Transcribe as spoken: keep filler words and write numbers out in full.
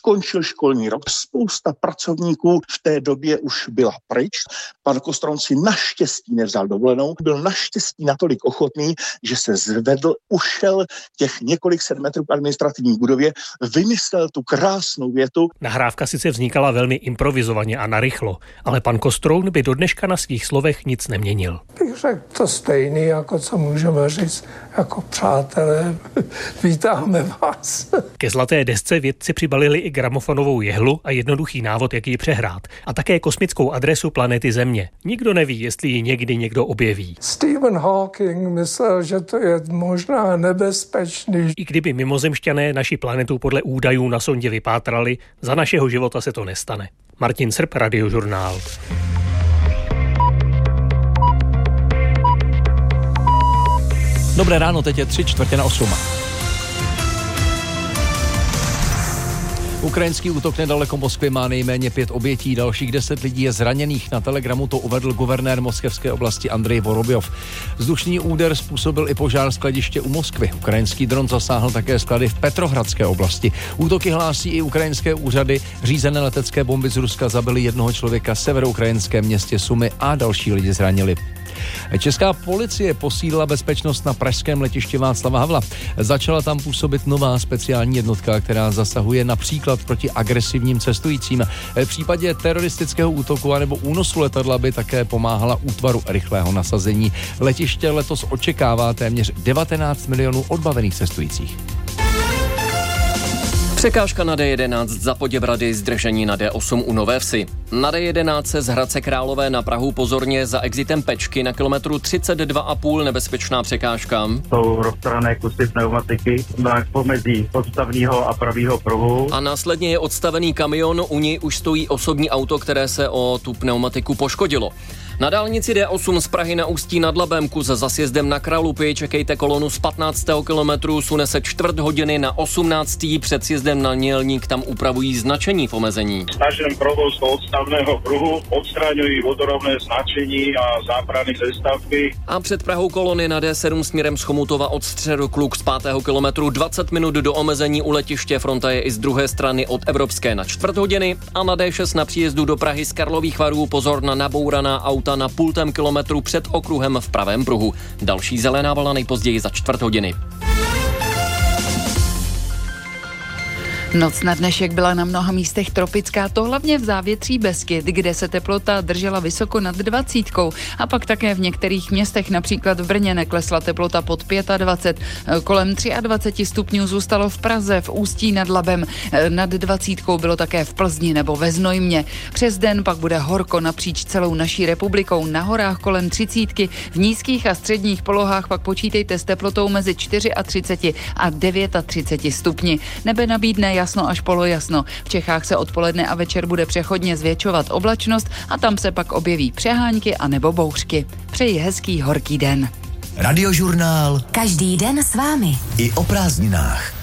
ukončil školní rok. Spousta pracovníků v té době už byla pryč. Pan Kostroun si naštěstí nevzal dovolenou. Byl naštěstí natolik ochotný, že se zvedl, ušel těch několik set metrů k administrativní budově, vymyslel tu krásnou větu. Nahrávka sice vznikala velmi improvizovaně a narychlo, ale pan Kostroun by do dneška na svých slovech nic neměnil. Bych řekl to stejný, jako co můžeme říct, jako přátelé, vítáme vás. Ke zlaté desce vědci přibalili i gramofonovou jehlu a jednoduchý návod, jak ji přehrát. A také kosmickou adresu planety Země. Nikdo neví, jestli ji někdy někdo objeví. Stephen Hawking myslel, že to je možná nebezpečný. I kdyby mimozemšťané naši planetu podle údajů na sondě vypátrali, za našeho života se to nestane. Martin Srb, Radiožurnál. Dobré ráno, teď je tři čtvrtě na osm. Ukrajinský útok nedaleko Moskvy má nejméně pět obětí, dalších deset lidí je zraněných. Na Telegramu to uvedl guvernér moskevské oblasti Andrej Vorobjov. Vzdušný úder způsobil i požár skladiště u Moskvy. Ukrajinský dron zasáhl také sklady v Petrohradské oblasti. Útoky hlásí i ukrajinské úřady. Řízené letecké bomby z Ruska zabily jednoho člověka v severoukrajinském městě Sumy a další lidi zranili. Česká policie posílila bezpečnost na pražském letišti Václava Havla. Začala tam působit nová speciální jednotka, která zasahuje například proti agresivním cestujícím. V případě teroristického útoku anebo únosu letadla by také pomáhala útvaru rychlého nasazení. Letiště letos očekává téměř devatenáct milionů odbavených cestujících. Překážka na D jedenáct za Poděbrady, zdržení na D osm u Nové Vsi. Na D jedenáct se z Hradce Králové na Prahu pozorně za exitem Pečky na kilometru třicet dva a půl nebezpečná překážka. Jsou rozstrané kusy pneumatiky na pomezí podstavního a pravýho pruhu. A následně je odstavený kamion, u něj už stojí osobní auto, které se o tu pneumatiku poškodilo. Na dálnici D osm z Prahy na Ústí nad Labem kus za sjezdem na Kralupy čekejte kolonu z patnáctého kilometru, sune se čtvrt hodiny na osmnáctý před sjezdem na Mělník, tam upravují značení v omezení. Snažím provoz odstavného pruhu, odstraňují vodorovné značení a zábrany ze stavby. A před Prahou kolony na D sedm směrem z Chomutova od Středokluk z pátého kilometru dvacet minut do omezení u letiště, fronta je i z druhé strany od Evropské na čtvrt hodiny a na D šest na příjezdu do Prahy z Karlových Varů pozor na nabouraná auta na půltém kilometru před okruhem v pravém pruhu. Další zelená vlna nejpozději za čtvrt hodiny. Noc na dnešek byla na mnoha místech tropická, to hlavně v závětří Beskyd, kde se teplota držela vysoko nad dvacítkou a pak také v některých městech, například v Brně, neklesla teplota pod dvacet pět. Kolem dvacet tři stupňů zůstalo v Praze, v Ústí nad Labem, nad dvacítkou bylo také v Plzni nebo ve Znojmě. Přes den pak bude horko napříč celou naší republikou, na horách kolem třicítky, v nízkých a středních polohách pak počítejte s teplotou mezi třicet čtyři a třicet devět stupni. Nebe nabídne jasno až polojasno. V Čechách se odpoledne a večer bude přechodně zvětšovat oblačnost a tam se pak objeví přehánky a nebo bouřky. Přeji hezký horký den. Radiožurnál. Každý den s vámi. I o prázdninách.